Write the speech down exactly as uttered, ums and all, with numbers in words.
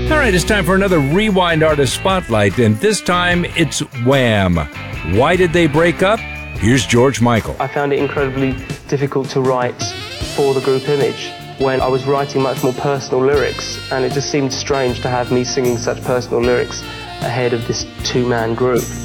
All right, it's time for another Rewind Artist Spotlight, and this time it's Wham! Why did they break up? Here's George Michael. I found it incredibly difficult to write for the group Image when I was writing much more personal lyrics, and it just seemed strange to have me singing such personal lyrics ahead of this two-man group.